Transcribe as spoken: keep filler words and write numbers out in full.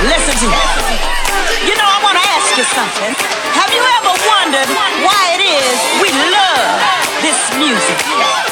Listen to me. You know, I want to ask you something. Have you ever wondered why it is we love this music?